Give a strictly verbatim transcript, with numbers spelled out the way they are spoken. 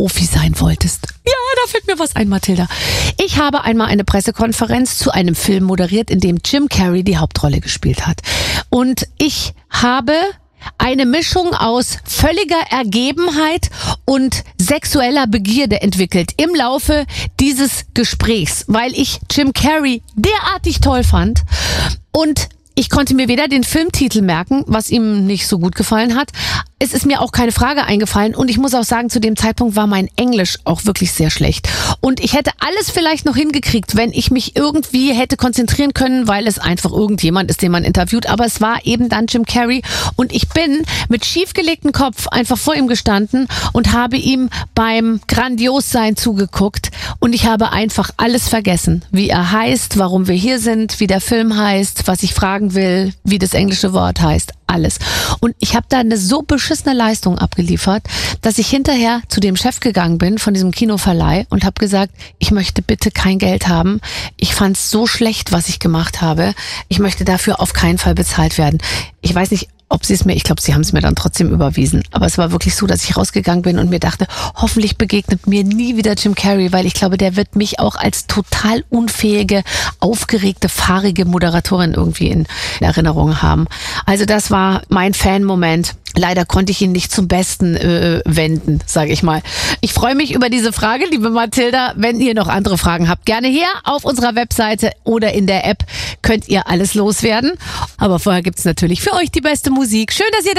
Profi sein wolltest. Ja, da fällt mir was ein, Mathilda. Ich habe einmal eine Pressekonferenz zu einem Film moderiert, in dem Jim Carrey die Hauptrolle gespielt hat. Und ich habe eine Mischung aus völliger Ergebenheit und sexueller Begierde entwickelt im Laufe dieses Gesprächs, weil ich Jim Carrey derartig toll fand und ich konnte mir weder den Filmtitel merken, was ihm nicht so gut gefallen hat. Es ist mir auch keine Frage eingefallen und ich muss auch sagen, zu dem Zeitpunkt war mein Englisch auch wirklich sehr schlecht. Und ich hätte alles vielleicht noch hingekriegt, wenn ich mich irgendwie hätte konzentrieren können, weil es einfach irgendjemand ist, den man interviewt. Aber es war eben dann Jim Carrey und ich bin mit schiefgelegtem Kopf einfach vor ihm gestanden und habe ihm beim Grandiossein zugeguckt und ich habe einfach alles vergessen, wie er heißt, warum wir hier sind, wie der Film heißt, was ich fragen will, wie das englische Wort heißt, alles. Und ich habe da eine so beschissene Leistung abgeliefert, dass ich hinterher zu dem Chef gegangen bin von diesem Kinoverleih und habe gesagt, ich möchte bitte kein Geld haben. Ich fand es so schlecht, was ich gemacht habe. Ich möchte dafür auf keinen Fall bezahlt werden. Ich weiß nicht, ob sie es mir, ich glaube, sie haben es mir dann trotzdem überwiesen. Aber es war wirklich so, dass ich rausgegangen bin und mir dachte, hoffentlich begegnet mir nie wieder Jim Carrey, weil ich glaube, der wird mich auch als total unfähige, aufgeregte, fahrige Moderatorin irgendwie in Erinnerung haben. Also das war mein Fan-Moment. Leider konnte ich ihn nicht zum Besten äh, wenden, sage ich mal. Ich freue mich über diese Frage, liebe Mathilda. Wenn ihr noch andere Fragen habt, gerne hier auf unserer Webseite oder in der App könnt ihr alles loswerden. Aber vorher gibt's natürlich für euch die beste Musik. Schön, dass ihr